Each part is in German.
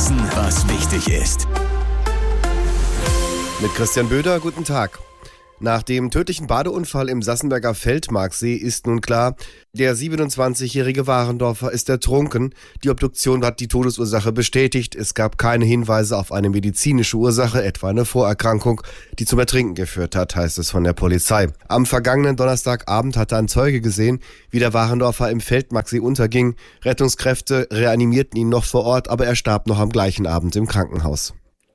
Wissen, was wichtig ist. Mit Christian Böder, guten Tag. Nach dem tödlichen Badeunfall im Sassenberger Feldmarksee ist nun klar, der 27-jährige Warendorfer ist ertrunken. Die Obduktion hat die Todesursache bestätigt. Es gab keine Hinweise auf eine medizinische Ursache, etwa eine Vorerkrankung, die zum Ertrinken geführt hat, heißt es von der Polizei. Am vergangenen Donnerstagabend hatte ein Zeuge gesehen, wie der Warendorfer im Feldmarksee unterging. Rettungskräfte reanimierten ihn noch vor Ort, aber er starb noch am gleichen Abend im Krankenhaus.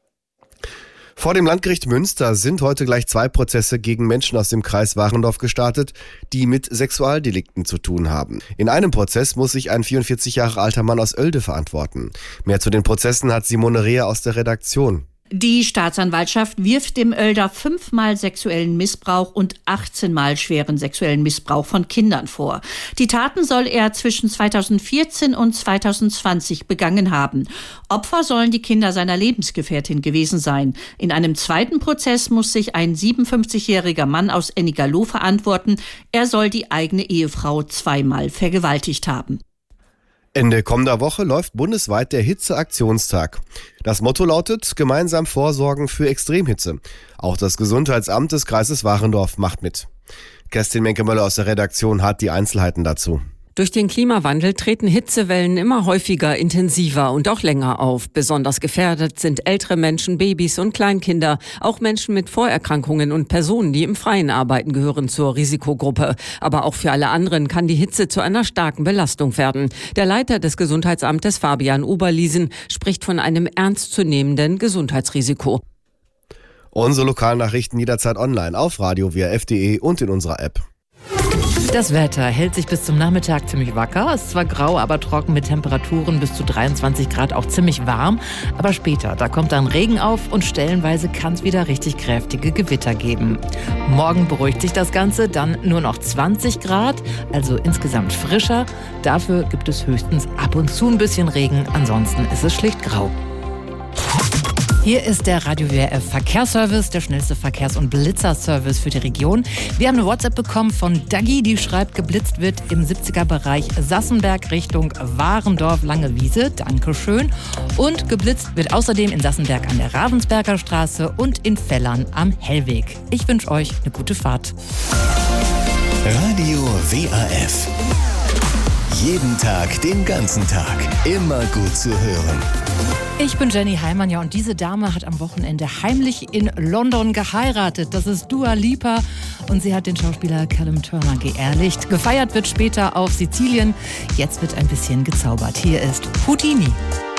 Vor dem Landgericht Münster sind heute gleich 2 Prozesse gegen Menschen aus dem Kreis Warendorf gestartet, die mit Sexualdelikten zu tun haben. In einem Prozess muss sich ein 44 Jahre alter Mann aus Oelde verantworten. Mehr zu den Prozessen hat Simone Reher aus der Redaktion. Die Staatsanwaltschaft wirft dem Oelder 5-mal sexuellen Missbrauch und 18-mal schweren sexuellen Missbrauch von Kindern vor. Die Taten soll er zwischen 2014 und 2020 begangen haben. Opfer sollen die Kinder seiner Lebensgefährtin gewesen sein. In einem zweiten Prozess muss sich ein 57-jähriger Mann aus Ennigerloh verantworten. Er soll die eigene Ehefrau 2-mal vergewaltigt haben. Ende kommender Woche läuft bundesweit der Hitzeaktionstag. Das Motto lautet: gemeinsam vorsorgen für Extremhitze. Auch das Gesundheitsamt des Kreises Warendorf macht mit. Kerstin Menke-Möller aus der Redaktion hat die Einzelheiten dazu. Durch den Klimawandel treten Hitzewellen immer häufiger, intensiver und auch länger auf. Besonders gefährdet sind ältere Menschen, Babys und Kleinkinder. Auch Menschen mit Vorerkrankungen und Personen, die im Freien arbeiten, gehören zur Risikogruppe. Aber auch für alle anderen kann die Hitze zu einer starken Belastung werden. Der Leiter des Gesundheitsamtes, Fabian Oberliesen, spricht von einem ernstzunehmenden Gesundheitsrisiko. Unsere Lokalnachrichten jederzeit online auf radio.wrf.de und in unserer App. Das Wetter hält sich bis zum Nachmittag ziemlich wacker. Es ist zwar grau, aber trocken mit Temperaturen bis zu 23 Grad, auch ziemlich warm. Aber später, da kommt dann Regen auf und stellenweise kann es wieder richtig kräftige Gewitter geben. Morgen beruhigt sich das Ganze, dann nur noch 20 Grad, also insgesamt frischer. Dafür gibt es höchstens ab und zu ein bisschen Regen, ansonsten ist es schlicht grau. Hier ist der Radio WRF Verkehrsservice, der schnellste Verkehrs- und Blitzerservice für die Region. Wir haben eine WhatsApp bekommen von Dagi, die schreibt, geblitzt wird im 70er-Bereich Sassenberg Richtung Warendorf, Langewiese. Dankeschön. Und geblitzt wird außerdem in Sassenberg an der Ravensberger Straße und in Fellern am Hellweg. Ich wünsche euch eine gute Fahrt. Radio WRF. Jeden Tag, den ganzen Tag. Immer gut zu hören. Ich bin Jenny Heimann, ja, und diese Dame hat am Wochenende heimlich in London geheiratet. Das ist Dua Lipa und sie hat den Schauspieler Callum Turner geehrlicht. Gefeiert wird später auf Sizilien. Jetzt wird ein bisschen gezaubert. Hier ist Houdini.